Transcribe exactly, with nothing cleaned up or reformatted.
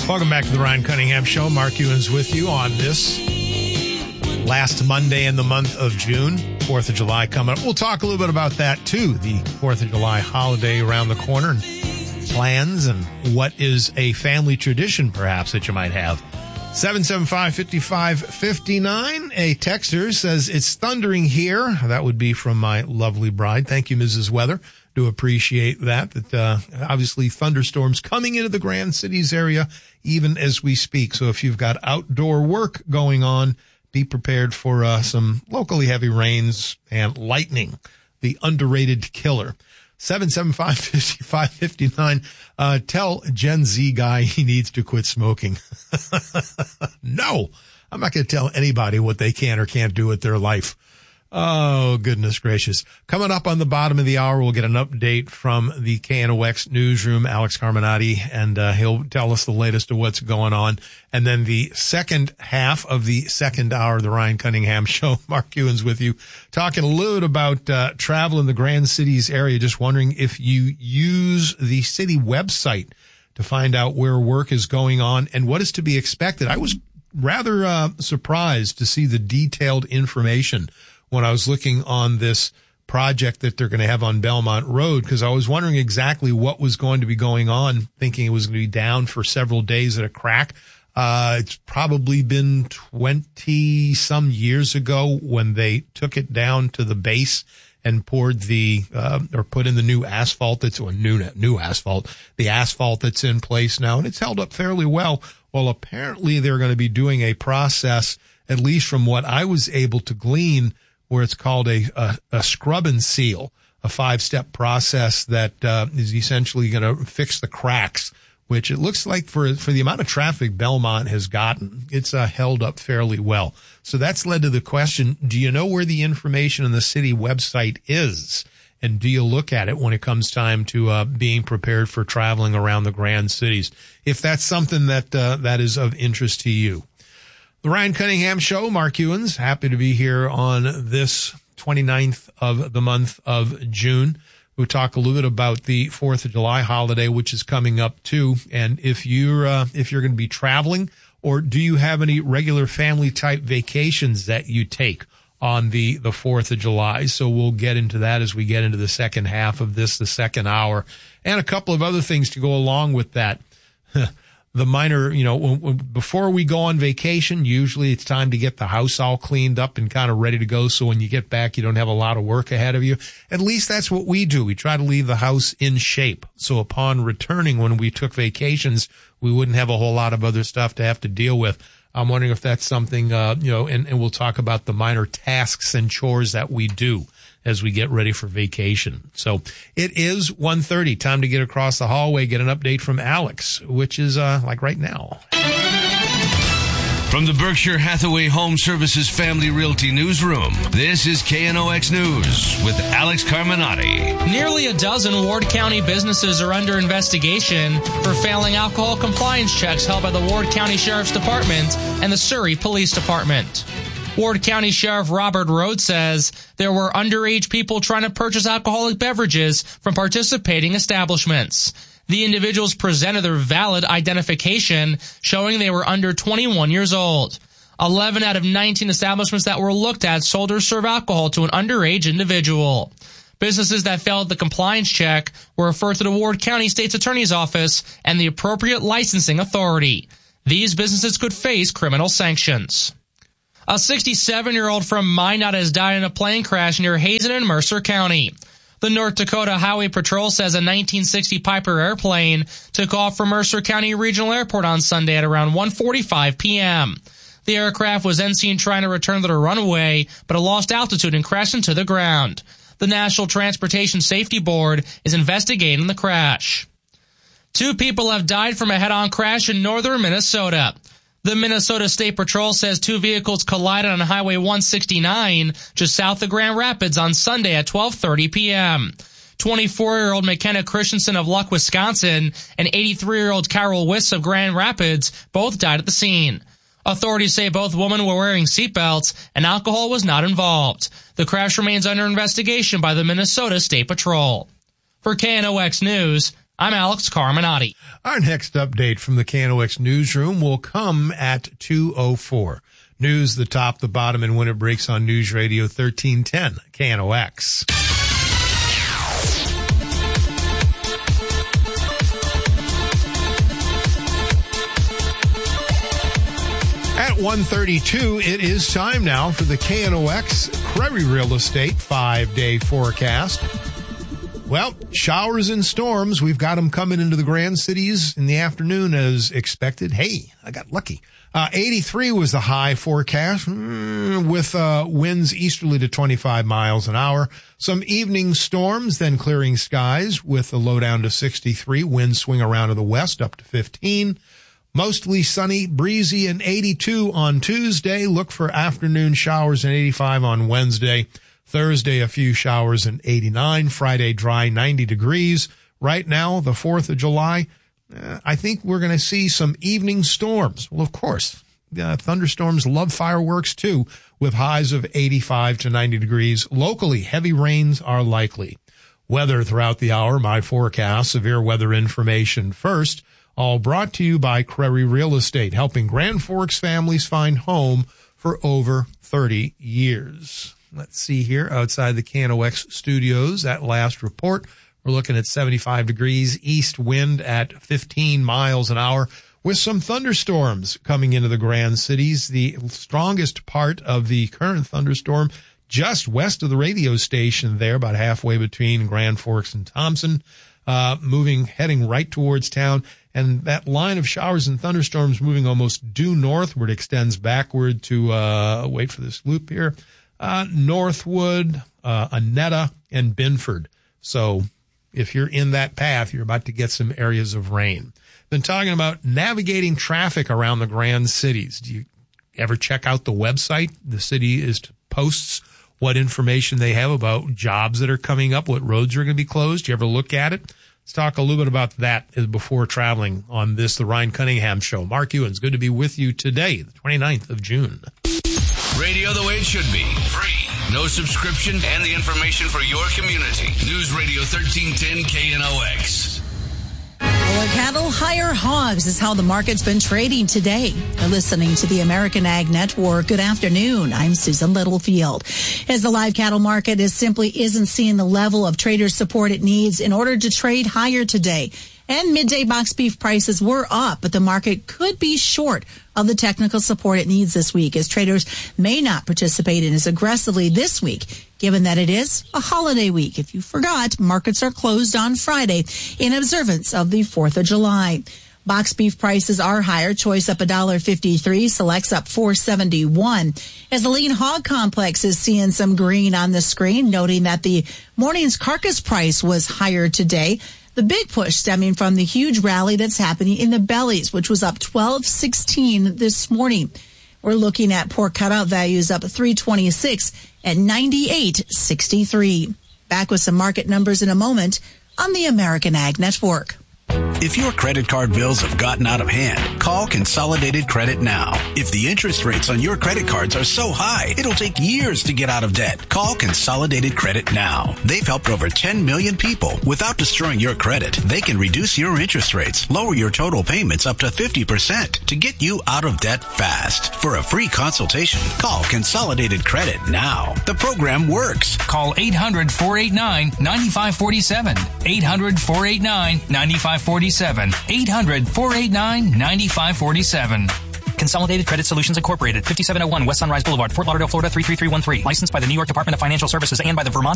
Welcome back to the Ryan Cunningham Show. Mark Ewens with you on this last Monday in the month of June. fourth of July coming up. We'll talk a little bit about that, too. The fourth of July holiday around the corner and plans and what is a family tradition, perhaps, that you might have. seven seven five, five five five nine. A texter says, it's thundering here. That would be from my lovely bride. Thank you, Missus Weather. Do appreciate that. That uh, obviously thunderstorms coming into the Grand Cities area even as we speak. So if you've got outdoor work going on, be prepared for uh, some locally heavy rains and lightning, the underrated killer. seven seven five, five five nine. Uh, tell Gen Z guy he needs to quit smoking. No, I'm not going to tell anybody what they can or can't do with their life. Oh, goodness gracious. Coming up on the bottom of the hour, we'll get an update from the K N O X newsroom, Alex Carminati, and uh, he'll tell us the latest of what's going on. And then the second half of the second hour of the Ryan Cunningham Show, Mark Ewens with you, talking a little bit about uh, travel in the Grand Cities area. Just wondering if you use the city website to find out where work is going on and what is to be expected. I was rather uh, surprised to see the detailed information when I was looking on this project that they're going to have on Belmont Road, because I was wondering exactly what was going to be going on, thinking it was going to be down for several days at a crack. Uh, it's probably been twenty some years ago when they took it down to the base and poured the, uh, or put in the new asphalt that's a new, new asphalt, the asphalt that's in place now. And it's held up fairly well. Well, apparently they're going to be doing a process, at least from what I was able to glean, where it's called a, a, a scrub and seal, a five-step process that uh, is essentially going to fix the cracks, which it looks like for for the amount of traffic Belmont has gotten, it's uh, held up fairly well. So that's led to the question, do you know where the information on the city website is? And do you look at it when it comes time to uh, being prepared for traveling around the Grand Cities? If that's something that uh, that is of interest to you. The Ryan Cunningham Show, Mark Ewens, happy to be here on this twenty-ninth of the month of June. We'll talk a little bit about the fourth of July holiday, which is coming up too. And if you're, uh, if you're going to be traveling, or do you have any regular family type vacations that you take on the, the fourth of July? So we'll get into that as we get into the second half of this, the second hour, and a couple of other things to go along with that. The minor, you know, when, when, before we go on vacation, usually it's time to get the house all cleaned up and kind of ready to go. So when you get back, you don't have a lot of work ahead of you. At least that's what we do. We try to leave the house in shape. So upon returning, when we took vacations, we wouldn't have a whole lot of other stuff to have to deal with. I'm wondering if that's something, uh, you know, and, and we'll talk about the minor tasks and chores that we do as we get ready for vacation. So it is one thirty. Time to get across the hallway, get an update from Alex, which is uh, like right now. From the Berkshire Hathaway Home Services Family Realty Newsroom, this is K N O X News with Alex Carminati. Nearly a dozen Ward County businesses are under investigation for failing alcohol compliance checks held by the Ward County Sheriff's Department and the Surrey Police Department. Ward County Sheriff Robert Rhodes says there were underage people trying to purchase alcoholic beverages from participating establishments. The individuals presented their valid identification showing they were under twenty-one years old. eleven out of nineteen establishments that were looked at sold or served alcohol to an underage individual. Businesses that failed the compliance check were referred to the Ward County State's Attorney's Office and the appropriate licensing authority. These businesses could face criminal sanctions. A sixty-seven-year-old from Minot has died in a plane crash near Hazen in Mercer County. The North Dakota Highway Patrol says a nineteen sixty Piper airplane took off from Mercer County Regional Airport on Sunday at around one forty-five p.m. The aircraft was then seen trying to return to the runway, but it lost altitude and crashed into the ground. The National Transportation Safety Board is investigating the crash. Two people have died from a head-on crash in northern Minnesota. The Minnesota State Patrol says two vehicles collided on Highway one sixty-nine just south of Grand Rapids on Sunday at twelve thirty p.m. twenty-four-year-old McKenna Christensen of Luck, Wisconsin, and eighty-three-year-old Carol Wiss of Grand Rapids both died at the scene. Authorities say both women were wearing seatbelts and alcohol was not involved. The crash remains under investigation by the Minnesota State Patrol. For K N O X News, I'm Alex Carminati. Our next update from the K N O X newsroom will come at two oh four. News, the top, the bottom, and when it breaks on News Radio thirteen ten, K N O X. At one thirty-two, it is time now for the K N O X Crary Real Estate five-day forecast. Well, showers and storms, we've got them coming into the Grand Cities in the afternoon as expected. Hey, I got lucky. Uh, eighty-three was the high forecast mm, with uh, winds easterly to twenty-five miles an hour. Some evening storms, then clearing skies with the low down to sixty-three. Winds swing around to the west up to fifteen. Mostly sunny, breezy, and eighty-two on Tuesday. Look for afternoon showers and eighty-five on Wednesday. Thursday, a few showers and eighty-nine. Friday, dry, ninety degrees. Right now, the fourth of July, uh, I think we're going to see some evening storms. Well, of course, uh, thunderstorms love fireworks too, with highs of eighty-five to ninety degrees. Locally, heavy rains are likely. Weather throughout the hour, my forecast, severe weather information first. All brought to you by Crary Real Estate, helping Grand Forks families find home for over thirty years. Let's see here outside the K N O X studios, that last report, we're looking at seventy-five degrees, east wind at fifteen miles an hour with some thunderstorms coming into the Grand Cities. The strongest part of the current thunderstorm just west of the radio station there, about halfway between Grand Forks and Thompson, uh, moving, heading right towards town. And that line of showers and thunderstorms moving almost due northward extends backward to, uh, wait for this loop here, uh, Northwood, uh, Annetta, and Binford. So if you're in that path, you're about to get some areas of rain. Been talking about navigating traffic around the Grand Cities. Do you ever check out the website? The city is posts what information they have about jobs that are coming up, what roads are going to be closed. Do you ever look at it? Let's talk a little bit about that before traveling on this, the Ryan Cunningham Show. Mark Ewens, good to be with you today, the twenty-ninth of June. Radio the way it should be. Free. No subscription and the information for your community. News Radio thirteen ten K N O X. Lower cattle, higher hogs is how the market's been trading today. You're listening to the American Ag Network. Good afternoon. I'm Susan Littlefield. As the live cattle market is simply isn't seeing the level of trader support it needs in order to trade higher today. And midday box beef prices were up, but the market could be short of the technical support it needs this week, as traders may not participate in as aggressively this week, given that it is a holiday week. If you forgot, markets are closed on Friday in observance of the fourth of July. Box beef prices are higher. Choice up one dollar fifty-three, selects up four seventy-one. As the lean hog complex is seeing some green on the screen, noting that the morning's carcass price was higher today. The big push stemming from the huge rally that's happening in the bellies, which was up twelve sixteen this morning. We're looking at pork cutout values up three twenty-six at ninety-eight sixty-three. Back with some market numbers in a moment on the American Ag Network. If your credit card bills have gotten out of hand, call Consolidated Credit now. If the interest rates on your credit cards are so high, it'll take years to get out of debt. Call Consolidated Credit now. They've helped over ten million people. Without destroying your credit, they can reduce your interest rates, lower your total payments up to fifty percent to get you out of debt fast. For a free consultation, call Consolidated Credit now. The program works. Call eight hundred, four eight nine, nine five four seven. eight hundred, four eight nine, nine five four seven. eight hundred, four eight nine, nine five four seven. Consolidated Credit Solutions Incorporated, fifty-seven oh one West Sunrise Boulevard, Fort Lauderdale, Florida three three three one three. Licensed by the New York Department of Financial Services and by the Vermont